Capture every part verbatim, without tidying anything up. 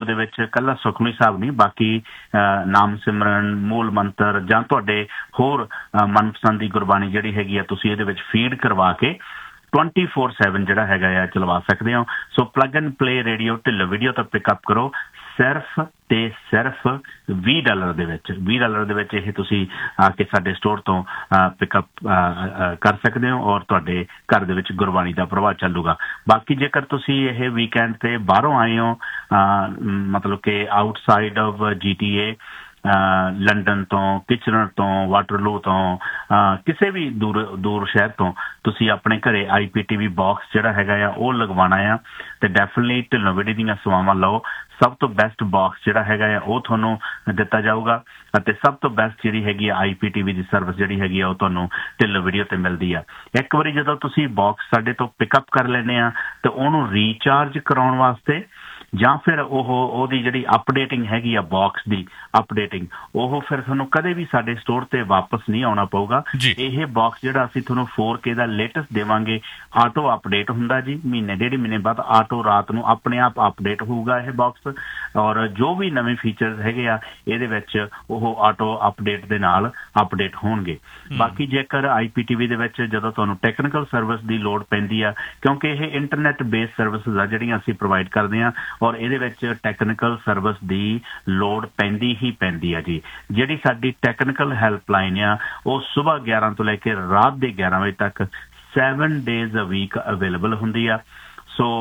ਉਹਦੇ ਵਿੱਚ ਇਕੱਲਾ ਸੁਖਮਨੀ ਸਾਹਿਬ ਨਹੀਂ, ਬਾਕੀ ਨਾਮ ਸਿਮਰਨ, ਮੂਲ ਮੰਤਰ ਜਾਂ ਤੁਹਾਡੇ ਹੋਰ ਮਨਪਸੰਦ ਦੀ ਗੁਰਬਾਣੀ ਜਿਹੜੀ ਹੈਗੀ ਆ ਤੁਸੀਂ ਇਹਦੇ ਵਿੱਚ ਫੀਡ ਕਰਵਾ ਕੇ ਟਵੈਂਟੀ ਫੋਰ ਸੈਵਨ ਜਿਹੜਾ ਹੈਗਾ ਆ ਚਲਵਾ ਸਕਦੇ ਹੋ। ਸੋ plug and play radio Dhillon video ਤੋਂ ਪਿਕਅਪ ਕਰੋ ਸਿਰਫ ਤੇ ਸਿਰਫ ਵੀਹ ਡਾਲਰ ਦੇ ਵਿੱਚ ਵੀਹ ਡਾਲਰ ਦੇ ਵਿੱਚ ਇਹ ਤੁਸੀਂ ਆ ਕੇ ਸਾਡੇ ਸਟੋਰ ਤੋਂ ਪਿਕਅਪ ਕਰ ਸਕਦੇ ਹੋ ਔਰ ਤੁਹਾਡੇ ਘਰ ਦੇ ਵਿੱਚ ਗੁਰਬਾਣੀ ਦਾ ਪ੍ਰਭਾਵ ਚੱਲੂਗਾ। ਬਾਕੀ ਜੇਕਰ ਤੁਸੀਂ ਇਹ ਵੀਕਐਂਡ ਤੇ ਬਾਹਰੋਂ ਆਏ ਹੋ, ਮਤਲਬ ਕਿ outside of G T A, London ਤੋਂ, ਕਿਚਨਰ ਤੋਂ, ਵਾਟਰਲੂ ਤੋਂ, ਕਿਸੇ ਵੀ ਦੂਰ ਦੂਰ ਸ਼ਹਿਰ ਤੋਂ ਤੁਸੀਂ ਆਪਣੇ ਘਰੇ ਆਈ ਪੀ ਟੀ ਵੀ ਬਾਕਸ ਜਿਹੜਾ ਹੈਗਾ ਆ ਉਹ ਲਗਵਾਉਣਾ ਆ ਤੇ ਡੈਫੀਨਿਟਲੀ ਢਿੱਲੋਂ ਵੀਡੀਓ ਦੀਆਂ ਸੇਵਾਵਾਂ ਲਓ। ਸਭ ਤੋਂ ਬੈਸਟ ਬਾਕਸ ਜਿਹੜਾ ਹੈਗਾ ਆ ਉਹ ਤੁਹਾਨੂੰ ਦਿੱਤਾ ਜਾਊਗਾ ਅਤੇ ਸਭ ਤੋਂ ਬੈਸਟ ਜਿਹੜੀ ਹੈਗੀ ਆ ਆਈ ਪੀ ਟੀ ਵੀ ਦੀ ਸਰਵਿਸ ਜਿਹੜੀ ਹੈਗੀ ਆ ਉਹ ਤੁਹਾਨੂੰ ਢਿੱਲੋਂ ਵੀਡੀਓ ਤੇ ਮਿਲਦੀ ਆ। ਇੱਕ ਵਾਰੀ ਜਦੋਂ ਤੁਸੀਂ ਬਾਕਸ ਸਾਡੇ ਤੋਂ ਪਿਕਅਪ ਕਰ ਲੈਂਦੇ ਆ ਤੇ ਉਹਨੂੰ ਰੀਚਾਰਜ ਕਰਾਉਣ ਵਾਸਤੇ ਜਾਂ ਫਿਰ ਉਹ ਉਹਦੀ ਜਿਹੜੀ ਅਪਡੇਟਿੰਗ ਹੈਗੀ ਆ ਬਾਕਸ ਦੀ ਅਪਡੇਟਿੰਗ, ਉਹ ਫਿਰ ਤੁਹਾਨੂੰ ਕਦੇ ਵੀ ਸਾਡੇ ਸਟੋਰ ਤੇ ਵਾਪਸ ਨਹੀਂ ਆਉਣਾ ਪਊਗਾ। ਇਹ ਬਾਕਸ ਜਿਹੜਾ ਅਸੀਂ ਤੁਹਾਨੂੰ ਫੋਰ ਕੇ ਦਾ ਲੇਟੈਸਟ ਦੇਵਾਂਗੇ, ਆਟੋ ਅਪਡੇਟ ਹੁੰਦਾ ਜੀ, ਮਹੀਨੇ ਡੇਢ ਮਹੀਨੇ ਬਾਅਦ ਆਟੋ ਰਾਤ ਨੂੰ ਆਪਣੇ ਆਪ ਅਪਡੇਟ ਹੋਊਗਾ ਇਹ ਬਾਕਸ ਔਰ ਜੋ ਵੀ ਨਵੇਂ ਫੀਚਰਸ ਹੈਗੇ ਆ ਇਹਦੇ ਵਿੱਚ ਉਹ ਆਟੋ ਅਪਡੇਟ ਦੇ ਨਾਲ ਅਪਡੇਟ ਹੋਣਗੇ। ਬਾਕੀ ਜੇਕਰ ਆਈ ਪੀ ਟੀ ਵੀ ਦੇ ਵਿੱਚ ਜਦੋਂ ਤੁਹਾਨੂੰ ਟੈਕਨੀਕਲ ਸਰਵਿਸ ਦੀ ਲੋੜ ਪੈਂਦੀ ਆ, ਕਿਉਂਕਿ ਇਹ ਇੰਟਰਨੈਟ ਬੇਸਡ ਸਰਵਿਸਿਜ਼ ਆ ਜਿਹੜੀਆਂ ਅਸੀਂ ਪ੍ਰੋਵਾਈਡ ਕਰਦੇ ਹਾਂ ਔਰ ਇਹਦੇ ਵਿੱਚ ਟੈਕਨੀਕਲ ਸਰਵਿਸ ਦੀ ਲੋੜ ਪੈਂਦੀ ਹੀ ਪੈਂਦੀ ਆ ਜੀ। ਜਿਹੜੀ ਸਾਡੀ ਟੈਕਨੀਕਲ ਹੈਲਪਲਾਈਨ ਆ ਉਹ ਸੁਬਾਹ ਗਿਆਰਾਂ ਤੋਂ ਲੈ ਕੇ ਰਾਤ ਦੇ ਗਿਆਰਾਂ ਵਜੇ ਤੱਕ ਸੈਵਨ ਡੇਜ਼ ਅ ਵੀਕ ਅਵੇਲੇਬਲ ਹੁੰਦੀ ਆ। ਸੋ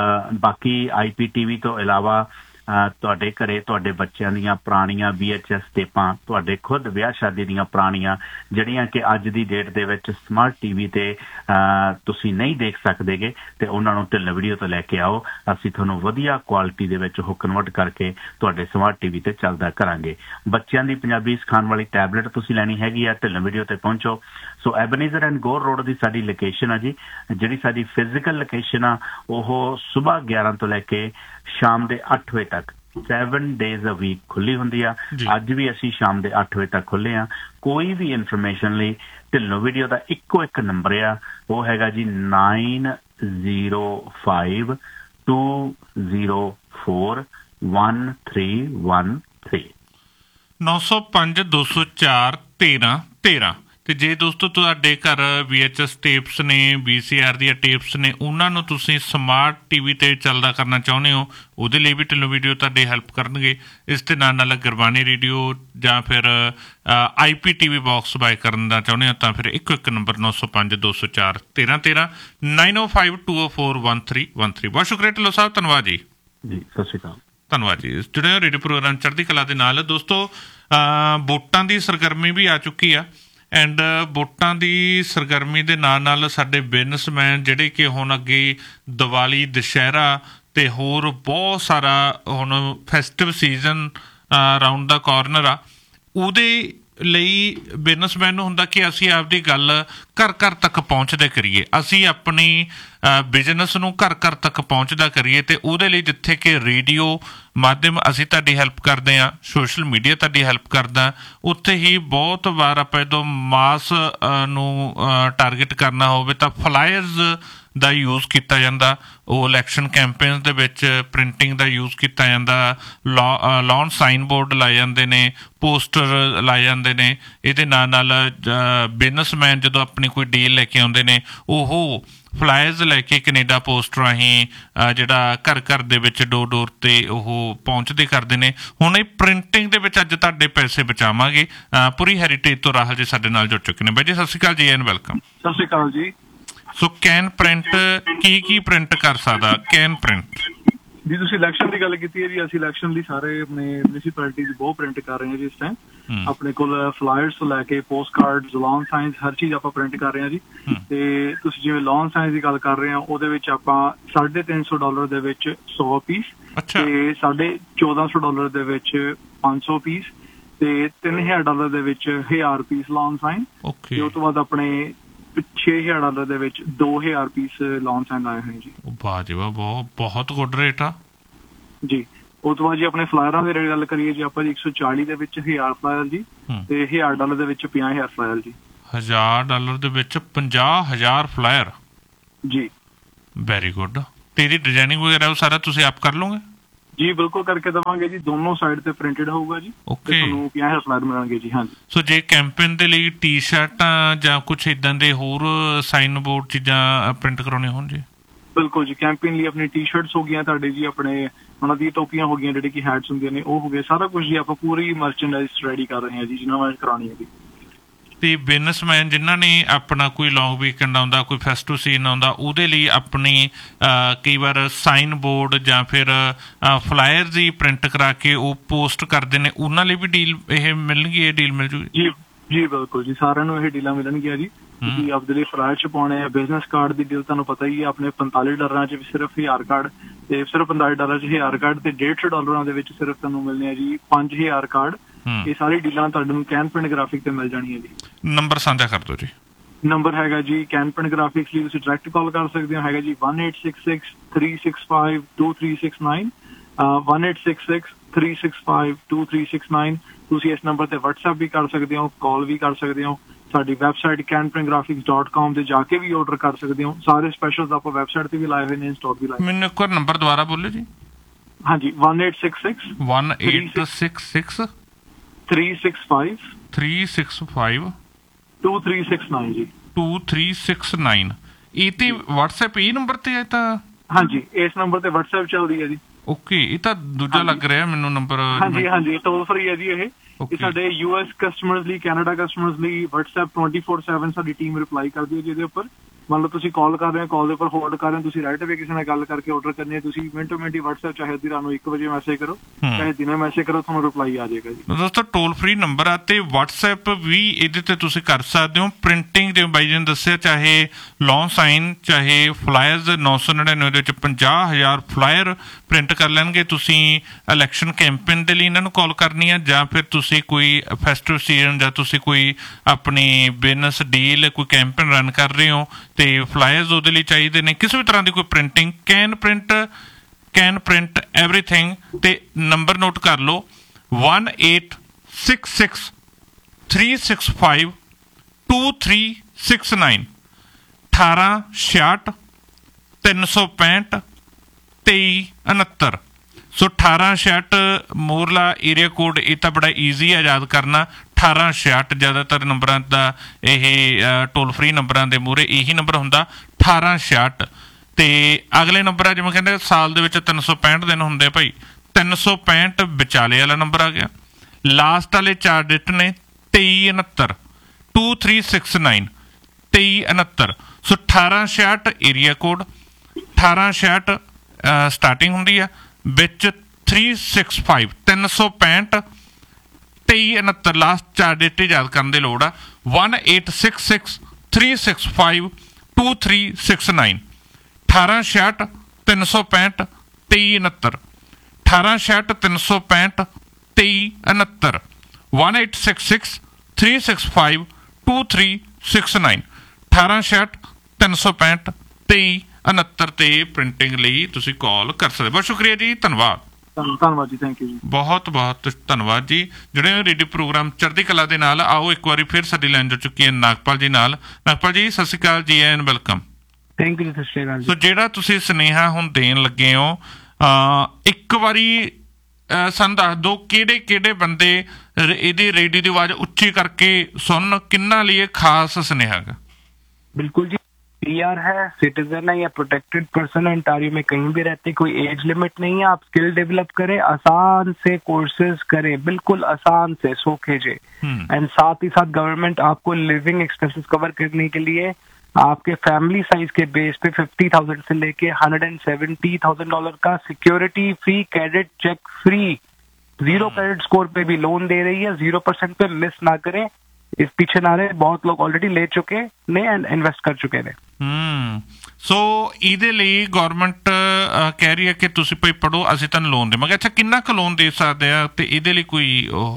ਬਾਕੀ ਆਈ ਪੀ ਟੀ ਵੀ ਤੋਂ ਇਲਾਵਾ ਤੁਹਾਡੇ ਘਰੇ ਤੁਹਾਡੇ ਬੱਚਿਆਂ ਦੀਆਂ ਪੁਰਾਣੀਆਂ ਵੀ ਐਚ ਐਸ ਟੇਪਾਂ, ਤੁਹਾਡੇ ਖੁਦ ਵਿਆਹ ਸ਼ਾਦੀ ਦੀਆਂ ਪੁਰਾਣੀਆਂ ਜਿਹੜੀਆਂ ਕਿ ਅੱਜ ਦੀ ਡੇਟ ਦੇ ਵਿੱਚ ਸਮਾਰਟ ਟੀ ਵੀ ਤੇ ਤੁਸੀਂ ਨਹੀਂ ਦੇਖ ਸਕਦੇਗੇ ਤੇ ਉਹਨਾਂ ਨੂੰ ਢਿੱਲੋਂ ਵੀਡੀਓ ਤੋਂ ਲੈ ਕੇ ਆਓ। ਅਸੀਂ ਤੁਹਾਨੂੰ ਵਧੀਆ ਕੁਆਲਿਟੀ ਦੇ ਵਿੱਚ ਉਹ ਕਨਵਰਟ ਕਰਕੇ ਤੁਹਾਡੇ ਸਮਾਰਟ ਟੀ ਵੀ ਤੇ ਚੱਲਦਾ ਕਰਾਂਗੇ। ਬੱਚਿਆਂ ਦੀ ਪੰਜਾਬੀ ਸਿਖਾਉਣ ਵਾਲੀ ਟੈਬਲੇਟ ਤੁਸੀਂ ਲੈਣੀ ਹੈਗੀ ਆ, ਢਿੱਲੋਂ ਵੀਡੀਓ ਤੇ ਪਹੁੰਚੋ। ਸੋ ਐਬਨੇਜ਼ਰ ਐਂਡ ਗੋਰ ਰੋਡ ਦੀ ਸਾਡੀ ਲੋਕੇਸ਼ਨ ਆ ਜੀ। ਜਿਹੜੀ ਸਾਡੀ ਫਿਜ਼ੀਕਲ ਲੋਕੇਸ਼ਨ ਆ ਉਹ ਸੁਬਾਹ ਗਿਆਰਾਂ ਤੋਂ ਲੈ ਕੇ ਸ਼ਾਮ ਦੇ ਅੱਠ ਵਜੇ ਤੱਕ ਸੈਵਨ ਡੇਜ਼ ਅ ਵੀਕ ਖੁੱਲੀ ਹੁੰਦੀ ਆ। ਅੱਜ ਵੀ ਅਸੀਂ ਸ਼ਾਮ ਦੇ ਅੱਠ ਵਜੇ ਤੱਕ ਖੁੱਲੇ ਆ। ਕੋਈ ਵੀ ਇਨਫੋਰਮੇਸ਼ਨ ਲਈ ਢਿੱਲੋਂ ਵੀਡੀਓ ਦਾ ਇੱਕੋ ਇੱਕ ਨੰਬਰ ਆ, ਉਹ ਹੈਗਾ ਜੀ nine zero five two zero four one three one three ਨੌ ਸੌ ਪੰਜ ਦੋ ਸੌ ਚਾਰ ਤੇਰਾਂ ਤੇਰਾਂ। ਤੇ ਜੇ ਦੋਸਤੋ ਤੁਹਾਡੇ ਘਰ ਵੀ ਐਚ ਐਸ ਟੇਪਸ ਨੇ, ਵੀ ਸੀ ਆਰ ਦੀਆਂ ਟੇਪਸ ਨੇ, ਉਹਨਾਂ ਨੂੰ ਤੁਸੀਂ ਸਮਾਰਟ ਟੀ ਵੀ 'ਤੇ ਚੱਲਦਾ ਕਰਨਾ ਚਾਹੁੰਦੇ ਹੋ, ਉਹਦੇ ਲਈ ਵੀ ਢਿੱਲੋਂ ਵੀਡੀਓ ਤੁਹਾਡੀ ਹੈਲਪ ਕਰਨਗੇ। ਇਸ ਦੇ ਨਾਲ ਨਾਲ ਗੁਰਬਾਣੀ ਰੇਡੀਓ ਜਾਂ ਫਿਰ ਆਈ P T V box bye ਕਰਨ ਦਾ ਚਾਹੁੰਦੇ ਹੋ ਤਾਂ ਫਿਰ ਇੱਕੋ ਇੱਕ ਨੰਬਰ ਨੌ ਸੌ ਪੰਜ ਦੋ ਸੌ ਚਾਰ ਤੇਰਾਂ ਤੇਰਾਂ nine O five to O four one three one three. ਬਹੁਤ ਸ਼ੁਕਰੀਆ ਢਿੱਲੋਂ ਸਾਹਿਬ, ਧੰਨਵਾਦ ਜੀ। ਜੀ ਸਤਿ ਸ਼੍ਰੀ ਅਕਾਲ। ਧੰਨਵਾਦ ਜੀ। ਜੁੜੇ ਹੋ ਰੇਡੀਓ ਪ੍ਰੋਗਰਾਮ ਚੜ੍ਹਦੀ ਕਲਾ ਦੇ ਨਾਲ। ਦੋਸਤੋ ਵੋਟਾਂ ਦੀ ਸਰਗਰਮੀ ਵੀ ਆ ਚੁੱਕੀ ਆ ਐਂਡ ਵੋਟਾਂ ਦੀ ਸਰਗਰਮੀ ਦੇ ਨਾਲ ਨਾਲ ਸਾਡੇ ਬਿਜ਼ਨਸਮੈਨ ਜਿਹੜੇ ਕਿ ਹੁਣ ਅੱਗੇ ਦੀਵਾਲੀ, ਦੁਸ਼ਹਿਰਾ ਅਤੇ ਹੋਰ ਬਹੁਤ ਸਾਰਾ ਹੁਣ ਫੈਸਟਿਵ ਸੀਜ਼ਨ ਰਾਊਂਡ ਦਾ ਕਾਰਨਰ ਆ, ਉਹਦੇ ਲਈ ਬਿਜ਼ਨਸਮੈਨ ਨੂੰ ਹੁੰਦਾ ਕਿ ਅਸੀਂ ਆਪਦੀ ਗੱਲ ਘਰ ਘਰ ਤੱਕ ਪਹੁੰਚਦੇ ਕਰੀਏ, ਅਸੀਂ ਆਪਣੀ ਬਿਜ਼ਨਸ ਨੂੰ ਘਰ ਘਰ ਤੱਕ ਪਹੁੰਚਦਾ ਕਰੀਏ। ਅਤੇ ਉਹਦੇ ਲਈ ਜਿੱਥੇ ਕਿ ਰੇਡੀਓ ਮਾਧਿਅਮ ਅਸੀਂ ਤੁਹਾਡੀ ਹੈਲਪ ਕਰਦੇ ਹਾਂ, ਸੋਸ਼ਲ ਮੀਡੀਆ ਤੁਹਾਡੀ ਹੈਲਪ ਕਰਦਾ, ਉੱਥੇ ਹੀ ਬਹੁਤ ਵਾਰ ਆਪਾਂ ਜਦੋਂ ਮਾਸ ਨੂੰ ਟਾਰਗੇਟ ਕਰਨਾ ਹੋਵੇ ਤਾਂ ਫਲਾਇਰਸ ਦਾ ਯੂਜ਼ ਕੀਤਾ ਜਾਂਦਾ। ਉਹ ਇਲੈਕਸ਼ਨ ਕੈਂਪੇਨਸ ਦੇ ਵਿੱਚ ਪ੍ਰਿੰਟਿੰਗ ਦਾ ਯੂਜ਼ ਕੀਤਾ ਜਾਂਦਾ, ਲੌ ਲੌਨ ਸਾਈਨ ਬੋਰਡ ਲਾਏ ਜਾਂਦੇ ਨੇ, ਪੋਸਟਰ ਲਾਏ ਜਾਂਦੇ ਨੇ। ਇਹਦੇ ਨਾਲ ਨਾਲ ਬਿਜ਼ਨਸਮੈਨ ਜਦੋਂ ਆਪਣੀ ਕੋਈ ਡੀਲ ਲੈ ਕੇ ਆਉਂਦੇ ਨੇ ਉਹ ਫਲਾਇਰਸ ਲੈ ਕੇ ਕੈਨੇਡਾ ਪੋਸਟ ਰਾਹੀਂ ਜਿਹੜਾ ਘਰ ਘਰ ਦੇ ਵਿੱਚ ਡੋਰ ਡੋਰ 'ਤੇ ਉਹ ਪਹੁੰਚਦੇ ਕਰਦੇ ਨੇ। ਹੁਣ ਇਹ ਪ੍ਰਿੰਟਿੰਗ ਦੇ ਵਿੱਚ ਅੱਜ ਤੁਹਾਡੇ ਪੈਸੇ ਬਚਾਵਾਂਗੇ। ਪੂਰੀ ਹੈਰੀਟੇਜ ਤੋਂ ਰਾਹੁਲ ਜੀ ਸਾਡੇ ਨਾਲ ਜੁੜ ਚੁੱਕੇ ਨੇ। ਬਾਈ ਜੀ ਸਤਿ ਸ਼੍ਰੀ ਅਕਾਲ ਜੀ ਐਂਡ ਵੈਲਕਮ। ਸਤਿ ਸ਼੍ਰੀ ਅਕਾਲ ਜੀ। ਸੋ can print Ki Ki print ਕਰ ਸਕਦਾ ਕੈਨ ਪ੍ਰਿੰਟ? ਜੀ ਤੁਸੀਂ ਇਲੈਕਸ਼ਨ ਦੀ ਗੱਲ ਕੀਤੀ ਹੈ ਜੀ, ਅਸੀਂ ਇਲੈਕਸ਼ਨ ਲਈ ਸਾਰੇ ਆਪਣੇ ਮਿਊਨਿਸਪੈਲਿਟੀ ਬਹੁਤ ਪ੍ਰਿੰਟ ਕਰ ਰਹੇ ਹਾਂ ਜੀ। ਇਸ ਟਾਈਮ ਆਪਣੇ ਕੋਲ ਫਲਾਇਰਸ ਤੋਂ ਲੈ ਕੇ ਪੋਸਟ ਕਾਰਡ, ਲੌਨ ਸਾਈਨਸ, ਹਰ ਚੀਜ਼ ਆਪਾਂ ਪ੍ਰਿੰਟ ਕਰ ਰਹੇ ਹਾਂ ਜੀ। ਤੇ ਤੁਸੀਂ ਜਿਵੇਂ ਲੌਨ ਸਾਈਨਸ ਦੀ ਗੱਲ ਕਰ ਰਹੇ ਹੋ, ਉਹਦੇ ਵਿੱਚ ਆਪਾਂ ਸਾਢੇ ਤਿੰਨ ਸੌ ਡਾਲਰ ਦੇ ਵਿੱਚ ਸੌ ਪੀਸ ਤੇ ਸਾਢੇ ਚੌਦਾਂ ਸੌ ਡਾਲਰ ਦੇ ਵਿੱਚ ਪੰਜ ਸੌ ਪੀਸ ਤੇ ਤਿੰਨ ਹਜ਼ਾਰ ਡਾਲਰ ਦੇ ਵਿੱਚ ਹਜ਼ਾਰ ਪੀਸ ਲੌਨ ਸਾਈਨ। ਤੇ ਉਸ ਤੋਂ ਬਾਅਦ ਆਪਣੇ ਛੇ ਹਜ਼ਾਰ ਡਾਲਰ ਦੇ ਵਿੱਚ ਦੋ ਹਜ਼ਾਰ ਪੀਸ ਲੌਨ ਸਾਈਨ ਆਏ ਹੋਏ ਜੀ। ਵਾਹ ਜੀ ਵਾਹ, ਬਹੁਤ ਬਹੁਤ ਗੁੱਡ ਰੇਟ ਆ ਜੀ। ਉਸ ਤੋਂ ਬਾਅਦ ਜੀ ਆਪਣੇ ਫਲਾਇਰਾਂ ਦੀ ਰੇਟ ਗੱਲ ਕਰੀਏ ਜੀ, ਆਪਾਂ ਜੀ ਇੱਕ ਸੌ ਚਾਲੀ ਦੇ ਵਿੱਚ ਹਜ਼ਾਰ ਫਲਾਇਰ ਜੀ ਤੇ ਹਜ਼ਾਰ ਡਾਲਰ ਦੇ ਵਿੱਚ ਪੰਜਾਹ ਹਜ਼ਾਰ ਫਲਾਇਰ ਜੀ। ਹਜ਼ਾਰ ਡਾਲਰ ਦੇ ਵਿੱਚ ਪੰਜਾਹ ਹਜ਼ਾਰ ਫਲਾਇਰ ਜੀ। Very good. ਤੇ ਇਹਦੀ ਡਿਜ਼ਾਈਨਿੰਗ ਵਗੈਰਾ ਉਹ ਸਾਰਾ ਤੁਸੀਂ ਆਪ ਕਰ ਲਓਗੇ? ਜੀ ਬਿਲਕੁਲ ਕਰਕੇ ਦੇਵਾਂਗੇ ਜੀ, ਦੋਨੋਂ ਸਾਈਡ ਤੇ ਪ੍ਰਿੰਟਡ ਹੋਊਗਾ ਜੀ। ਓਕੇ, ਤੁਹਾਨੂੰ ਪੰਜਾਹ ਫਲਾਇਰ ਮਿਲਣਗੇ ਜੀ। ਹਾਂਜੀ। ਸੋ ਜੇ ਕੈਂਪੇਨ ਦੇ ਲਈ ਟੀ ਸ਼ਰਟਾਂ ਜਾਂ ਕੁਛ ਇਦਾਂ ਦੇ ਹੋਰ ਸਾਈਨ ਬੋਰਡ ਚੀਜ਼ਾਂ ਪ੍ਰਿੰਟ ਕਰਾਉਣੇ ਹੋਣ ਜੀ? ਬਿਲਕੁਲ ਜੀ, ਕੈਂਪੇਨ ਲਈ ਆਪਣੀ ਟੀ ਸ਼ਰਟਸ ਹੋ ਗਈਆਂ ਤੁਹਾਡੇ ਜੀ, ਆਪਣੇ ਉਹਨਾਂ ਦੀ ਟੋਪੀਆਂ ਹੋ ਗਈਆਂ ਜਿਹੜੇ ਕਿ ਹੈਟਸ ਹੁੰਦੀਆਂ ਨੇ ਉਹ ਹੋ ਗਏ, ਸਾਰਾ ਕੁਝ ਜੀ ਆਪਾਂ ਪੂਰੀ ਮਰਚੈਂਡਾਈਜ਼ ਰੈਡੀ ਕਰ ਰਹੇ ਹਾਂ ਜੀ ਜਿਨ੍ਹਾਂ ਨਾਲ ਕਰਾਉਣੀ ਹੈ ਜੀ। ਤੇ ਬਿਜ਼ਨਸਮੈਨ ਜਿਨ੍ਹਾਂ ਨੇ ਆਪਣਾ ਕੋਈ ਲੌਂਗ ਵੀਕਐਂਡ ਆਉਂਦਾ, ਕੋਈ ਫੈਸਟਿਵ ਸੀਜ਼ਨ ਆਉਂਦਾ, ਉਹਦੇ ਲਈ ਆਪਣੀ ਕਈ ਵਾਰ ਸਾਈਨ ਬੋਰਡ ਜਾਂ ਫਿਰ ਫਲਾਇਰ ਦੀ ਪ੍ਰਿੰਟ ਕਰਾ ਕੇ ਉਹ ਪੋਸਟ ਕਰਦੇ ਨੇ, ਉਹਨਾਂ ਲਈ ਵੀ ਡੀਲ ਇਹ ਮਿਲਣਗੀ, ਇਹ ਡੀਲ ਮਿਲ ਜੂਗੀ ਜੀ? ਜੀ ਬਿਲਕੁਲ ਜੀ, ਸਾਰਿਆਂ ਨੂੰ ਇਹ ਡੀਲਾਂ ਮਿਲਣਗੀਆਂ ਜੀ। ਤੁਸੀਂ ਆਪਦੇ ਲਈ ਫਲਾਇਰ ਛਪਾਉਣੇ ਆ, ਬਿਜ਼ਨਸ ਕਾਰਡ ਦੀ ਡੀਲ ਤੁਹਾਨੂੰ ਪਤਾ ਹੀ ਹੈ, ਆਪਣੇ ਪੰਤਾਲੀ ਡਾਲਰਾਂ 'ਚ ਸਿਰਫ ਹਜ਼ਾਰ ਕਾਰਡ, ਤੇ ਸਿਰਫ ਪੰਤਾਲੀ ਡਾਲਰ 'ਚ ਹਜ਼ਾਰ ਕਾਰਡ, ਤੇ ਡੇਢ ਸੌ ਡਾਲਰਾਂ ਦੇ ਵਿੱਚ ਸਿਰਫ ਤੁਹਾਨੂੰ ਮਿਲਣੇ ਆ ਜੀ ਪੰਜ ਹਜ਼ਾਰ ਕਾਰਡ। ਇਹ ਸਾਰੀ ਡੀਲਾਂ ਤੁਹਾਨੂੰ ਕੈਨਪਿਨ ਗ੍ਰਾਫਿਕ ਤੇ ਮਿਲ ਜਾਣੀਆਂ ਜੀ। ਨੰਬਰ ਸਾਂਝਾ ਕਰ ਦਿਓ ਜੀ। ਨੰਬਰ ਹੈਗਾ ਜੀ ਕੈਨਪਿਨ ਗ੍ਰਾਫਿਕਸ ਲਈ, ਤੁਸੀਂ ਡਾਇਰੈਕਟ ਕਾਲ ਕਰ ਸਕਦੇ ਹੋ, ਹੈਗਾ ਜੀ one eight six six three six five two three six nine one eight six six three six five two three six nine। ਤੁਸੀਂ ਇਸ ਨੰਬਰ ਤੇ WhatsApp ਵੀ ਕਰ ਸਕਦੇ ਹੋ, ਕਾਲ ਵੀ ਕਰ ਸਕਦੇ ਹੋ। ਸਾਡੀ ਵੈਬਸਾਈਟ ਕੈਨਪਿਨ ਗ੍ਰਾਫਿਕਸ ਡਾਟ ਕਾਮ ਤੇ ਜਾ ਕੇ ਵੀ ਆਰਡਰ ਕਰ ਸਕਦੇ ਹੋ। ਸਾਰੇ ਸਪੈਸ਼ਲਸ ਆਪਾਂ ਵੈਬਸਾਈਟ ਤੇ ਵੀ ਲਾਏ ਹੋਏ ਨੇ, ਸਟਾਕ ਵੀ ਲਾਏ। ਮੈਨੂੰ ਇੱਕ ਵਾਰ ਨੰਬਰ ਦੁਬਾਰਾ ਬੋਲੋ ਜੀ। ਹਾਂਜੀ, one eight six six one eight six six three six five three six five two three six nine ਜੀ। two three six nine। ਇਹ ਤੇ WhatsApp ਇਹ ਨੰਬਰ ਤੇ ਹੈ ਤਾਂ? ਹਾਂਜੀ, ਇਸ ਨੰਬਰ ਤੇ WhatsApp ਚੱਲਦੀ ਹੈ ਜੀ। ਓਕੇ, ਇਹ ਤਾਂ ਦੂਜਾ ਲੱਗ ਰਿਹਾ ਮੈਨੂੰ ਨੰਬਰ। ਹਾਂਜੀ ਹਾਂਜੀ, ਟੋਲ ਫਰੀ ਹੈ ਜੀ ਇਹ। ਇਹ ਸਾਡੇ ਯੂ ਐਸ ਕਸਟਮਰਸ ਲਈ, ਕੈਨੇਡਾ ਕਸਟਮਰਸ ਲਈ WhatsApp ਟਵੈਂਟੀ ਫੋਰ ਸੈਵਨ ਸਾਡੀ ਟੀਮ ਰਿਪਲਾਈ ਕਰਦੀ ਹੈ ਜਿਹਦੇ ਉੱਪਰ ਮੰਨ ਲਓ ਤੁਸੀਂ ਕਾਲ ਕਰ ਰਹੇ ਹੋ, ਕਾਲ ਦੇ ਉੱਪਰ ਹੋਲਡ ਕਰ ਰਹੇ ਹੋ, ਤੁਸੀਂ ਰਾਈਟ ਅਵੇ ਕਿਸੇ ਨਾਲ ਗੱਲ ਕਰਕੇ ਆਰਡਰ ਕਰਨੀ ਹੈ, ਤੁਸੀਂ ਮਿੰਟੋ ਮਿੰਟ ਹੀ WhatsApp ਚਾਹੇ ਅੱਧੀ ਰਾਤ ਨੂੰ ਇੱਕ ਵਜੇ ਮੈਸੇਜ ਕਰੋ, ਚਾਹੇ ਦਿਨੇ ਮੈਸੇਜ ਕਰੋ, ਤੁਹਾਨੂੰ ਰਿਪਲਾਈ ਆ ਜਾਏਗਾ ਜੀ। ਦੋਸਤੋ ਟੋਲ ਫਰੀ ਨੰਬਰ ਆ ਤੇ WhatsApp ਵੀ ਇਹਦੇ ਤੇ ਤੁਸੀਂ ਕਰ ਸਕਦੇ ਹੋ। ਪ੍ਰਿੰਟਿੰਗ ਦੇ ਬਾਈ ਜੀ ਨੇ ਦੱਸਿਆ, ਚਾਹੇ ਲੌਂਗ ਸਾਈਨ ਚਾਹੇ ਫਲਾਇਰਸ ਨੌ ਸੌ ਨੜਿਨਵੇਂ ਦੇ ਵਿੱਚ ਪੰਜਾਹ ਹਜ਼ਾਰ ਫਲਾਇਰ ਪ੍ਰਿੰਟ ਕਰ ਲੈਣਗੇ। ਤੁਸੀਂ ਇਲੈਕਸ਼ਨ ਕੈਂਪੇਨ ਦੇ ਲਈ ਇਹਨਾਂ ਨੂੰ ਕਾਲ ਕਰਨੀ ਆ, ਜਾਂ ਫਿਰ ਤੁਸੀਂ ਕੋਈ ਫੈਸਟਿਵ ਸੀਜ਼ਨ ਜਾਂ ਤੁਸੀਂ ਕੋਈ ਆਪਣੀ ਬਿਜ਼ਨਸ ਡੀਲ ਕੋਈ ਕੈਂਪੇਨ ਰਨ ਕਰ ਰਹੇ ਹੋ ਤੇ ਫਲਾਇਰਸ ਉਹਦੇ ਲਈ ਚਾਹੀਦੇ ਨੇ, ਕਿਸੇ ਵੀ ਤਰ੍ਹਾਂ ਦੀ ਕੋਈ printing, can print can print everything. ਤੇ ਨੰਬਰ ਨੋਟ ਕਰ ਲਓ one eight six six three six five two three six nine ਅਠਾਰਾਂ ਛਿਆਹਠ ਤਿੰਨ ਸੌ ਪੈਂਹਠ ਤੇਈ ਉਨੱਤਰ। ਸੋ ਅਠਾਰਾਂ ਛਿਆਹਠ ਮੋਰਲਾ ਏਰੀਆ ਕੋਡ, ਇਹ ਤਾਂ ਬੜਾ ਈਜ਼ੀ ਹੈ ਯਾਦ ਕਰਨਾ। ਅਠਾਰਾਂ ਛਿਆਹਠ ਜ਼ਿਆਦਾਤਰ ਨੰਬਰਾਂ ਦਾ ਇਹ ਟੋਲ ਫਰੀ ਨੰਬਰਾਂ ਦੇ ਮੂਹਰੇ ਇਹੀ ਨੰਬਰ ਹੁੰਦਾ, ਅਠਾਰਾਂ ਛਿਆਹਠ। ਤੇ ਅਗਲੇ ਨੰਬਰ ਆ, ਜਿਵੇਂ ਕਹਿੰਦੇ ਸਾਲ ਦੇ ਵਿੱਚ ਤਿੰਨ ਸੌ ਪੈਂਹਠ ਦਿਨ ਹੁੰਦੇ ਭਾਈ, ਤਿੰਨ ਸੌ ਪੈਂਹਠ ਵਿਚਾਲੇ ਵਾਲਾ ਨੰਬਰ ਆ ਗਿਆ। ਲਾਸਟ ਵਾਲੇ ਚਾਰ ਡਿਟ ਨੇ ਤੇਈ ਉਨੱਤਰ ਟੂ ਥ੍ਰੀ ਸਿਕਸ ਨਾਈਨ ਤੇਈ ਉਨੱਤਰ। ਸੋ ਅਠਾਰਾਂ ਛਿਆਹਠ ਏਰੀਆ ਕੋਡ, ਅਠਾਰਾਂ ਛਿਆਹਠ ਸਟਾਰਟਿੰਗ ਹੁੰਦੀ ਆ, ਵਿੱਚ ਥ੍ਰੀ ਸਿਕਸ ਫਾਈਵ ਤਿੰਨ ਸੌ ਪੈਂਹਠ ਤੇਈ ਉਨੱਤਰ। ਲਾਸਟ ਚਾਰ ਡੇਟ ਯਾਦ ਕਰਨ ਦੀ ਲੋੜ ਆ। one eight six six three six five two three six nine ਅਠਾਰਾਂ ਛਿਆਹਠ ਤਿੰਨ ਸੌ ਪੈਂਹਠ ਤੇਈ ਉਨੱਤਰ ਅਠਾਰਾਂ ਛਿਆਹਠ ਤਿੰਨ ਸੌ ਪੈਂਹਠ ਤੇਈ ਉਨੱਤਰ one eight six six three six five two three six nine ਅਠਾਰਾਂ ਛਿਆਹਠ ਤਿੰਨ ਸੌ ਪੈਂਹਠ ਤੇਈ ਉਨੱਤਰ ਤੇ ਪ੍ਰਿੰਟਿੰਗ ਲਈ ਤੁਸੀਂ ਕਾਲ ਕਰ ਸਕਦੇ। ਬਹੁਤ ਸ਼ੁਕਰੀਆ ਜੀ, ਧੰਨਵਾਦ। ਧੰਨਵਾਦ ਜੀ, ਥੈਂਕ ਯੂ ਜੀ, ਬਹੁਤ ਬਹੁਤ ਧੰਨਵਾਦ ਜੀ। ਜਿਹੜੇ ਰੇਡੀਓ ਪ੍ਰੋਗਰਾਮ ਚੜ੍ਹਦੀ ਕਲਾ ਦੇ ਨਾਲ ਆਓ ਇੱਕ ਵਾਰੀ ਫਿਰ ਸਾਡੀ ਲਾਈਨ ਜੁੜ ਚੁੱਕੀ ਹੈ ਨਾਗਪਾਲ ਜੀ ਨਾਲ। ਨਾਗਪਾਲ ਜੀ ਸਤਿ ਸ਼੍ਰੀ ਅਕਾਲ ਜੀ, ਐਂਡ ਵੈਲਕਮ। ਥੈਂਕ ਯੂ, ਸਤਿ ਸ਼੍ਰੀ ਅਕਾਲ। ਸੋ ਜਿਹੜਾ ਤੁਸੀਂ ਸੁਨੇਹਾ ਹੁਣ ਦੇਣ ਲੱਗੇ ਹੋ, ਇੱਕ ਵਾਰੀ ਸਾਨੂੰ ਦੱਸ ਦਿਓ ਕਿਹੜੇ ਕਿਹੜੇ ਬੰਦੇ ਇਹਦੀ ਰੇਡੀਓ ਦੀ ਆਵਾਜ਼ ਉੱਚੀ ਕਰਕੇ ਸੁਣਨ, ਕਿੰਨਾ ਲਈ ਇਹ ਖਾਸ ਸੁਨੇਹਾ ਹੈਗਾ? बिल्कुल जी, पीआर है, सिटीजन है या प्रोटेक्टेड पर्सन है, ओंटारियो में कहीं भी रहते, कोई एज लिमिट नहीं है। आप स्किल डेवलप करें, आसान से कोर्सेज करें, बिल्कुल आसान से सोखे जे। एंड साथ ही साथ गवर्नमेंट आपको लिविंग एक्सपेंसेस कवर करने के लिए आपके फैमिली साइज के बेस पे फिफ्टी थाउजेंड से लेके hundred and seventy thousand dollar का security free, credit check free, zero credit score पे भी लोन दे रही है। जीरो परसेंट पे मिस ना करें, इस पीछे ना रहे, बहुत लोग ऑलरेडी ले चुके ने एंड इन्वेस्ट कर चुके ने। ਹਮ ਸੋ ਇਹਦੇ ਲਈ ਗਵਰਨਮੈਂਟ ਕਹਿ ਰਹੀ ਹੈ ਕਿ ਤੁਸੀਂ ਭਾਈ ਪੜੋ, ਅਸੀਂ ਤੁਹਾਨੂੰ ਲੋਨ ਦੇਵਾਂਗੇ। ਅੱਛਾ, ਕਿੰਨਾ ਕੁ ਲੋਨ ਦੇ ਸਕਦੇ ਆ ਤੇ ਇਹਦੇ ਲਈ ਕੋਈ ਉਹ?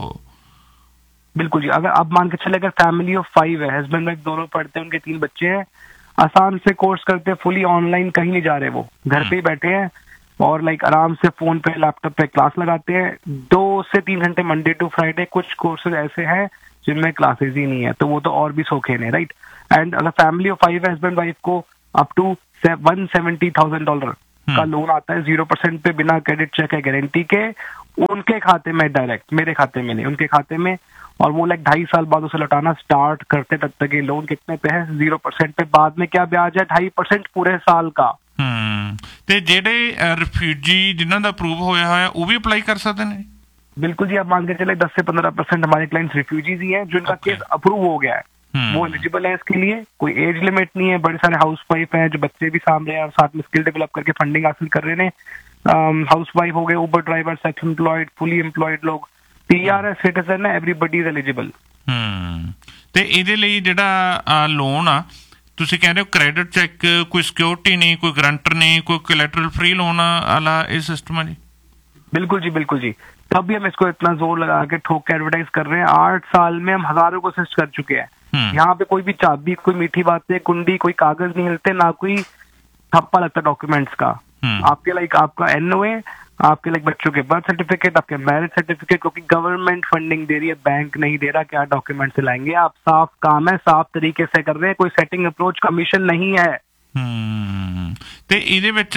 बिल्कुल जी, अगर आप मान के चले, अगर फैमिली ऑफ फाइव है, हस्बैंड वाइफ दोनों पढ़ते हैं, उनके तीन बच्चे हैं, आसान से कोर्स करते हैं, फुली ऑनलाइन, कहीं नहीं जा रहे, वो घर पे ही बैठे हैं और लाइक आराम से फोन पे लैपटॉप पे क्लास लगाते हैं। दो से तीन घंटे मंडे टू फ्राइडे। कुछ कोर्सेज ऐसे हैं जिनमें क्लासेस ही नहीं है, तो वो तो और भी सौखे ने, राइट। एंड अगर फैमिली ऑफ फाइव है, हस्बैंड वाइफ को up to one seventy thousand dollar का लोन आता है जीरो परसेंट पे, बिना क्रेडिट चेक है, गारंटी के, उनके खाते में डायरेक्ट, मेरे खाते में नहीं, उनके खाते में, और वो लाइक ढाई साल बाद उसे लौटाना स्टार्ट करते तब तक ये लोन कितने पे है? जीरो परसेंट पे। बाद में क्या ब्याज है? ढाई परसेंट पूरे साल का। ਹੂੰ ਤੇ ਜਿਹੜੇ ਰਿਫਿਊਜੀ ਜਿਨ੍ਹਾਂ ਦਾ ਅਪਰੂਵ ਹੋਇਆ ਹੋਇਆ ਉਹ ਵੀ ਅਪਲਾਈ ਕਰ ਸਕਦੇ ਨੇ? बिल्कुल जी, आप मान के चले दस से पंद्रह परसेंट हमारे क्लाइंट्स रिफ्यूजीज ही हैं जिनका Okay. केस अप्रूव हो गया है, वो एलिजिबल है इसके लिए। कोई एज लिमिट नहीं है। बड़े सारे हाउस वाइफ हैं जो बच्चे भी सामने हैं और साथ में स्किल डेवलप करके फंडिंग हासिल कर रहे हैं। हाउस वाइफ हो गए, Uber driver, self employed, fully employed लोग, पीआर है, सिटीजन है, एवरीबडी इज एलिजिबल। ਹੂੰ ਤੇ ਇਹਦੇ ਲਈ ਜਿਹੜਾ ਲੋਨ ਆ ਤੁਸੀਂ ਕਹਿ ਰਹੇ ਹੋ ਕ੍ਰੈਡਿਟ ਚੈੱਕ, ਕੋਈ ਸਿਕਿਉਰਿਟੀ ਨਹੀਂ, ਕੋਈ ਗਰੰਟਰ नहीं, कोई कोलैटरल फ्री लोन वाला ये सिस्टम है जी? बिल्कुल जी, बिल्कुल जी। तब भी हम इसको इतना जोर लगा के ठोक के एडवर्टाइज कर रहे हैं। आठ साल में हम हजारों को असिस्ट कर चुके हैं। यहाँ पे कोई भी चाबी, कोई मीठी बातें, कुंडी, कोई कागज नहीं हिलते, ना कोई ठप्पा लगता डॉक्यूमेंट्स का। आपके लाइक आपका एनओए, आपके लाइक बच्चों के बर्थ सर्टिफिकेट, आपके मैरिज सर्टिफिकेट, क्योंकि गवर्नमेंट फंडिंग दे रही है, बैंक नहीं दे रहा, क्या डॉक्यूमेंट से लाएंगे आप? साफ काम है, साफ तरीके से कर रहे हैं, कोई सेटिंग अप्रोच कमीशन नहीं है। ਹੂੰ ਤੇ ਇਹਦੇ ਵਿੱਚ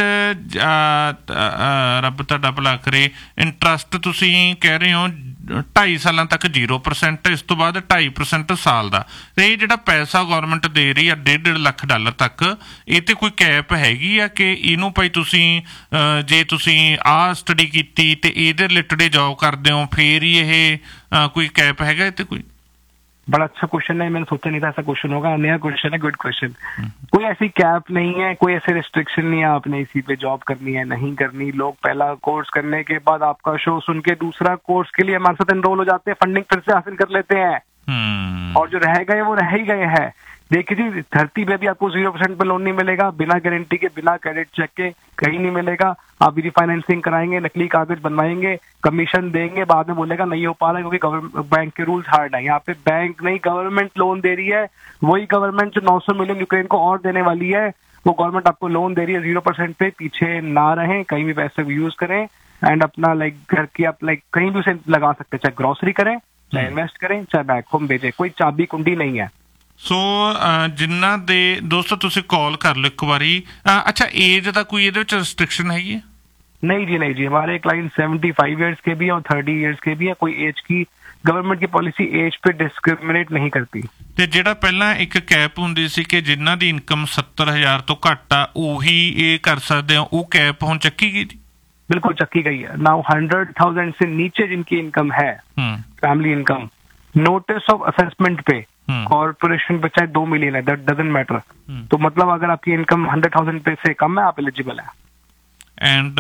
ਰੱਬ ਤੁਹਾਡਾ ਭਲਾ ਕਰੇ, ਇੰਟਰਸਟ ਤੁਸੀਂ ਕਹਿ ਰਹੇ ਹੋ ਢਾਈ ਸਾਲਾਂ ਤੱਕ ਜ਼ੀਰੋ ਪਰਸੈਂਟ, ਇਸ ਤੋਂ ਬਾਅਦ ਢਾਈ ਪਰਸੈਂਟ ਸਾਲ ਦਾ, ਤੇ ਇਹ ਜਿਹੜਾ ਪੈਸਾ ਗੌਰਮੈਂਟ ਦੇ ਰਹੀ ਆ ਡੇਢ ਡੇਢ ਲੱਖ ਡਾਲਰ ਤੱਕ, ਇਹ ਤੇ ਕੋਈ ਕੈਪ ਹੈਗੀ ਆ ਕਿ ਇਹਨੂੰ ਭਾਈ ਤੁਸੀਂ ਜੇ ਤੁਸੀਂ ਆਹ ਸਟੱਡੀ ਕੀਤੀ ਤੇ ਇਹਦੇ ਰਿਲੇਟਡ ਜੌਬ ਕਰਦੇ ਹੋ ਫੇਰ ਹੀ ਇਹ ਕੋਈ ਕੈਪ ਹੈਗਾ ਇਹ ਤੇ ਕੋਈ? बड़ा अच्छा क्वेश्चन है, मैंने सोचा नहीं था ऐसा क्वेश्चन होगा, नया क्वेश्चन है, गुड क्वेश्चन। कोई ऐसी कैप नहीं है, कोई ऐसे रिस्ट्रिक्शन नहीं है आपने इसी पे जॉब करनी है नहीं करनी। लोग पहला कोर्स करने के बाद आपका शो सुन के दूसरा कोर्स के लिए हमारे साथ एनरोल हो जाते हैं, फंडिंग फिर से हासिल कर लेते हैं, और जो रह गए वो रह ही गए हैं। देखिए जी, धरती पे भी आपको जीरो परसेंट पे लोन नहीं मिलेगा, बिना गारंटी के, बिना क्रेडिट चेक के कहीं नहीं मिलेगा। आप रिफाइनेंसिंग कराएंगे, नकली कागज बनवाएंगे, कमीशन देंगे, बाद में बोलेगा नहीं हो पा रहा है क्योंकि गवर्नमेंट बैंक के रूल्स हार्ड है। यहाँ पे बैंक नहीं, गवर्नमेंट लोन दे रही है। वही गवर्नमेंट जो नौ सौ मिलियन यूक्रेन को और देने वाली है, वो गवर्नमेंट आपको लोन दे रही है जीरो परसेंट पे। पीछे ना रहें, कहीं भी पैसे यूज करें, एंड अपना लाइक घर की आप लाइक कहीं भी उसे लगा सकते हैं, चाहे ग्रोसरी करें, चाहे इन्वेस्ट करें, चाहे बैक होम भेजें, कोई चाबी कुंडी नहीं है। ਸੋ ਜਿਨ੍ਹਾਂ ਦੇ ਦੋਸਤੋ ਤੁਸੀਂ ਕਾਲ ਕਰ ਲਓ ਇੱਕ ਵਾਰੀ। ਅੱਛਾ, ਏਜ ਦਾ ਕੋਈ ਇਹਦੇ ਵਿੱਚ ਰਿਸਟ੍ਰਿਕਸ਼ਨ ਹੈਗੀ ਹੈ? नहीं जी, नहीं जी, हमारे क्लाइंट सेवेंटी फाइव ईयर्स के भी है और थर्टी ईयर्स के भी है। कोई एज की गवर्नमेंट की पॉलिसी एज पे डिस्क्रिमिनेट नहीं करती। ਤੇ ਜਿਹੜਾ ਪਹਿਲਾਂ ਇੱਕ ਕੈਪ ਹੁੰਦੀ ਸੀ ਕਿ ਜਿਨ੍ਹਾਂ ਦੀ ਇਨਕਮ ਸੱਤਰ ਹਜ਼ਾਰ ਤੋਂ ਘੱਟ ਆ ਉਹੀ ਇਹ ਕਰ ਸਕਦੇ ਹੋ, ਉਹ ਕੈਪ ਹੁਣ ਚੱਕੀ ਗਈ? बिल्कुल चक्की गई है। नाउ हंड्रेड थाउजेंड से नीचे जिनकी इनकम है, family income, notice of assessment पे कॉर्पोरेशन पे चाहे दो मिलियन है, दैट डजंट मैटर। तो मतलब अगर आपकी इनकम हंड्रेड थाउजेंड पे से कम है, आप एलिजिबल है। ਐਂਡ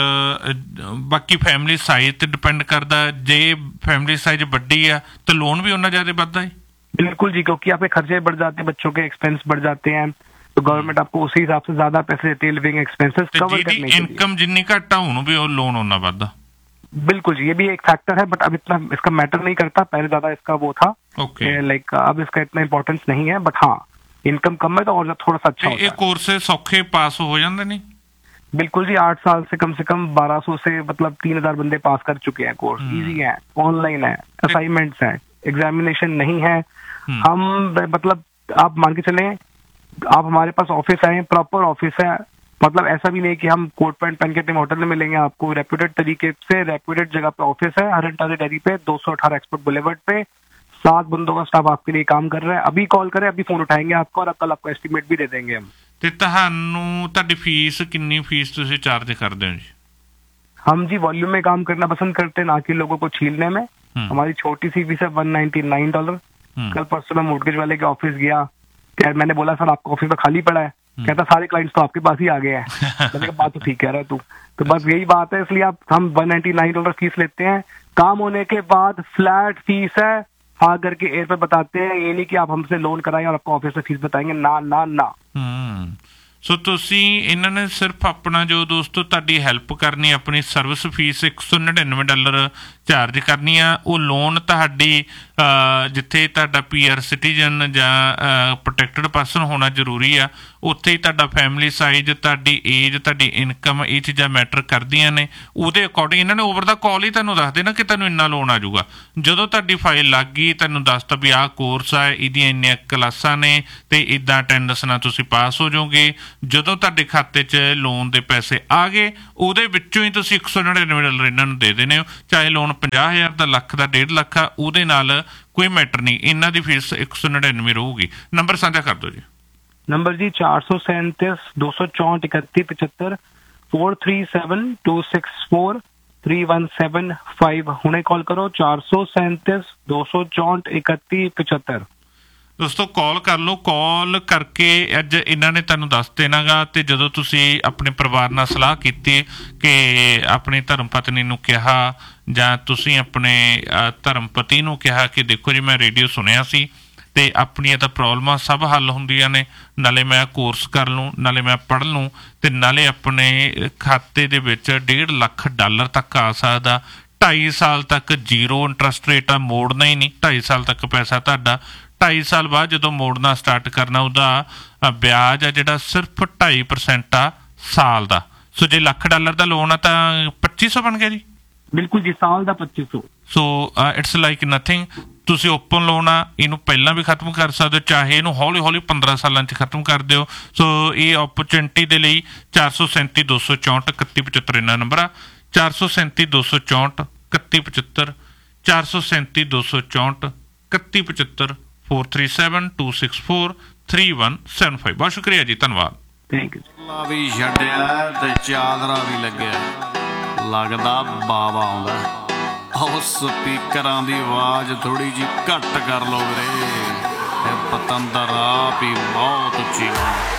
ਬਾਕੀ ਫੈਮਿਲੀ ਸਾਈਜ਼ ਤੇ ਡਿਪੈਂਡ ਕਰਦਾ, ਜੇ ਫੈਮਿਲੀ ਸਾਈਜ਼ ਵੱਡੀ ਆ ਤਾਂ ਲੋਨ ਵੀ ਉਹਨਾਂ ਜ਼ਿਆਦਾ ਵੱਧਦਾ ਹੈ? बिल्कुल जी, क्योंकि आपके खर्चे बढ़ जाते हैं, बच्चों के एक्सपेंस बढ़ जाते हैं, तो गवर्नमेंट आपको उसी हिसाब से ज्यादा पैसे देती है लिविंग एक्सपेंसेस कवर करने के लिए। इनकम जितनी घट आ ਉਹਨੂੰ ਵੀ ਉਹ ਲੋਨ ਉਹਨਾਂ ਵੱਧਦਾ? बिल्कुल जी, ये भी एक फैक्टर है, बट अब इतना इसका मैटर नहीं करता। पहले ज्यादा इसका वो था, लाइक अब इसका इतना इंपॉर्टेंस नहीं है, बट हाँ इनकम कम है तो और थोड़ा सा अच्छा होता है। ये कोर्स सौखे पास हो जाते नहीं? बिल्कुल जी, आठ साल से कम से कम बारह सौ से मतलब तीन हजार बंदे पास कर चुके हैं। कोर्स इजी है, ऑनलाइन है, असाइनमेंट्स है, एग्जामिनेशन नहीं है। हम मतलब आप मान के चले, आप हमारे पास ऑफिस आए, प्रॉपर ऑफिस है, मतलब ऐसा भी नहीं कि हम कोट पैंट पहन के होटल में मिलेंगे आपको। रेप्यूटेड तरीके से रेप्यूटेड जगह पे ऑफिस है, हरंटारी डेयरी पे दो सौ अठारह एक्सपोर्ट बुलेवर्ड पे। सात बंदों का स्टाफ आपके लिए काम कर रहा है। अभी कॉल करें, अभी फोन उठाएंगे आपको, और कल आपको एस्टिमेट भी दे देंगे हम। ਤੇ ਤੁਹਾਨੂੰ ਤੁਹਾਡੀ ਫੀਸ ਕਿੰਨੀ ਫੀਸ ਤੁਸੀਂ ਚਾਰਜ ਕਰਦੇ ਹੋ ਜੀ? हम जी वॉल्यूम में काम करना पसंद करते हैं, ना कि लोगों को छीलने में। हमारी छोटी सी फीस है वन नाइनटी नाइन डॉलर। कल परसों मैं मोर्टगेज वाले के ऑफिस गया, क्या मैंने बोला सर आपका ऑफिस में खाली पड़ा है, कहता सारे क्लाइंट्स तो आपके पास ही आ गए हैं। मैंने कहा बात तो ठीक कह रहा है तू, तो बस यही बात है। इसलिए आप हम one ninety nine dollar fees लेते हैं। काम होने के बाद फ्लैट फीस है, हाँ करके एयर पे बताते हैं। ये नहीं कि आप हमसे लोन कराएं और आपको ऑफिस से फीस बताएंगे, ना ना ना। ਸੋ ਤੁਸੀਂ ਇਹਨਾਂ ਨੇ ਸਿਰਫ ਆਪਣਾ ਜੋ ਦੋਸਤੋ ਤੁਹਾਡੀ ਹੈਲਪ ਕਰਨੀ, ਆਪਣੀ ਸਰਵਿਸ ਫੀਸ ਇੱਕ ਸੌ ਨੜਿਨਵੇਂ ਡਾਲਰ ਚਾਰਜ ਕਰਨੀ ਆ। ਉਹ ਲੋਨ ਤੁਹਾਡੀ ਜਿੱਥੇ ਤੁਹਾਡਾ ਪੀ ਆਰ ਸਿਟੀਜ਼ਨ ਜਾਂ ਪ੍ਰੋਟੈਕਟਡ ਪਰਸਨ ਹੋਣਾ ਜ਼ਰੂਰੀ ਆ, ਉੱਥੇ ਹੀ ਤੁਹਾਡਾ ਫੈਮਿਲੀ ਸਾਈਜ਼, ਤੁਹਾਡੀ ਏਜ, ਤੁਹਾਡੀ ਇਨਕਮ, ਇਹ ਚੀਜ਼ਾਂ ਮੈਟਰ ਕਰਦੀਆਂ ਨੇ। ਉਹਦੇ ਅਕੋਰਡਿੰਗ ਇਹਨਾਂ ਨੇ ਓਵਰ ਦਾ ਕਾਲ ਹੀ ਤੁਹਾਨੂੰ ਦੱਸ ਦੇਣਾ ਕਿ ਤੁਹਾਨੂੰ ਇੰਨਾ ਲੋਨ ਆ ਜਾਊਗਾ। ਜਦੋਂ ਤੁਹਾਡੀ ਫਾਈਲ ਲੱਗ ਗਈ, ਤੁਹਾਨੂੰ ਦੱਸਤਾ ਵੀ ਆਹ ਕੋਰਸ ਆ, ਇਹਦੀਆਂ ਇੰਨੀਆਂ ਕਲਾਸਾਂ ਨੇ ਅਤੇ ਇੱਦਾਂ ਅਟੈਂਡੈਂਸ ਨਾਲ ਤੁਸੀਂ ਪਾਸ ਹੋ ਜਾਓਗੇ। ਜਦੋਂ ਤੁਹਾਡੇ ਖਾਤੇ 'ਚ ਲੋਨ ਦੇ ਪੈਸੇ ਆ ਗਏ, ਉਹਦੇ ਵਿੱਚੋਂ ਹੀ ਤੁਸੀਂ ਇੱਕ ਸੌ ਨੜਿਨਵੇਂ ਡਾਲਰ ਇਹਨਾਂ ਨੂੰ ਦੇ ਦੇਣੇ ਹੋ। ਚਾਹੇ ਲੋਨ ਪੰਜਾਹ ਹਜ਼ਾਰ ਦਾ, ਲੱਖ ਦਾ, ਡੇਢ ਲੱਖ ਆ, ਉਹਦੇ ਨਾਲ ਕੋਈ ਮੈਟਰ ਨਹੀਂ। ਇਹਨਾਂ ਦੀ ਫੀਸ ਇੱਕ ਸੌ ਨੜਿਨਵੇਂ ਰਹੂਗੀ। ਨੰਬਰ ਸਾਂਝਾ ਕਰ ਦਿਓ ਜੀ। नंबर जी चार सौ सैंतीस दो सौ चौंठ इकतीस पचहत्तर four three seven to six four three one seven five. हुणे कॉल करो चार सौ सैंतीस दो सौ चौंठ इकतीस पचहत्तर। ਦੋਸਤੋ ਕਾਲ ਕਰ ਲਓ। ਕਾਲ ਕਰਕੇ ਅੱਜ ਇਹਨਾਂ ਨੇ ਤੁਹਾਨੂੰ ਦੱਸ ਦੇਣਾ ਗਾ। ਅਤੇ ਜਦੋਂ ਤੁਸੀਂ ਆਪਣੇ ਪਰਿਵਾਰ ਨਾਲ ਸਲਾਹ ਕੀਤੀ ਕਿ ਆਪਣੀ ਧਰਮ ਪਤਨੀ ਨੂੰ ਕਿਹਾ ਜਾਂ ਤੁਸੀਂ ਆਪਣੇ ਧਰਮ ਪਤੀ ਨੂੰ ਕਿਹਾ ਕਿ ਦੇਖੋ ਜੀ ਮੈਂ ਰੇਡੀਓ ਸੁਣਿਆ ਸੀ ਅਤੇ ਆਪਣੀਆਂ ਤਾਂ ਪ੍ਰੋਬਲਮਾਂ ਸਭ ਹੱਲ ਹੁੰਦੀਆਂ ਨੇ, ਨਾਲੇ ਮੈਂ ਕੋਰਸ ਕਰ ਲੂੰ, ਨਾਲੇ ਮੈਂ ਪੜ੍ਹ ਲੂੰ ਅਤੇ ਨਾਲੇ ਆਪਣੇ ਖਾਤੇ ਦੇ ਵਿੱਚ ਡੇਢ ਲੱਖ ਡਾਲਰ ਤੱਕ ਆ ਸਕਦਾ। ਢਾਈ ਸਾਲ ਤੱਕ ਜ਼ੀਰੋ ਇੰਟਰਸਟ ਰੇਟ ਆ, ਮੋੜਨਾ ਹੀ ਨਹੀਂ। ਢਾਈ ਸਾਲ ਤੱਕ ਪੈਸਾ ਤੁਹਾਡਾ, ਢਾਈ ਸਾਲ ਬਾਅਦ ਜਦੋਂ ਮੋੜਨਾ ਸਟਾਰਟ ਕਰਨਾ, ਉਹਦਾ ਵਿਆਜ ਆ ਜਿਹੜਾ ਸਿਰਫ ਢਾਈ ਪਰਸੈਂਟ ਆ ਸਾਲ ਦਾ। ਸੋ ਜੇ ਲੱਖ ਡਾਲਰ ਦਾ ਲੋਨ ਆ ਤਾਂ ਪੱਚੀ ਸੌ ਬਣ ਗਿਆ ਜੀ। ਬਿਲਕੁਲ ਜੀ, ਸਾਲ ਦਾ ਪੱਚੀ ਸੌ। So it's like nothing. ਤੁਸੀਂ ਓਪਨ ਲੋਨ ਆ, ਇਹਨੂੰ ਪਹਿਲਾਂ ਵੀ ਖਤਮ ਕਰ ਸਕਦੇ ਹੋ, ਚਾਹੇ ਇਹਨੂੰ ਹੌਲੀ ਹੌਲੀ ਪੰਦਰਾਂ ਸਾਲਾਂ 'ਚ ਖਤਮ ਕਰ ਦਿਓ। ਸੋ ਇਹ ਓਪਰਚੁਨਿਟੀ ਦੇ ਲਈ ਚਾਰ ਸੌ ਸੈਂਤੀ ਦੋ ਸੌ ਚੌਂਹਠ ਇਕੱਤੀ ਪਚੱਤਰ ਇਹਨਾਂ ਨੰਬਰ ਆ। ਚਾਰ ਸੌ ਸੈਂਤੀ ਦੋ ਸੌ ਚੌਂਹਠ ਇਕੱਤੀ ਪਚੱਤਰ, ਚਾਰ ਸੌ ਸੈਂਤੀ ਦੋ ਸੌ ਚੌਂਹਠ ਇਕੱਤੀ ਪਚੱਤਰ, four three seven to six four three one seven five. बहुत शुक्रिया जी, धन्यवाद। Thank you. ਵੀ ਛੱਡਿਆ ਤੇ ਚਾਦਰਾ ਵੀ ਲੱਗਿਆ, ਲੱਗਦਾ ਬਾਵਾ ਆਉਂਦਾ। ਉਹ ਸਪੀਕਰਾਂ ਦੀ ਆਵਾਜ਼ ਥੋੜੀ ਜਿਹੀ ਘੱਟ ਕਰ ਲਓ ਵੀਰੇ, ਇਹ ਪਤੰਦਰ ਆਪ ਹੀ ਬਹੁਤ ਉੱਚੀ ਆਉਂਦਾ।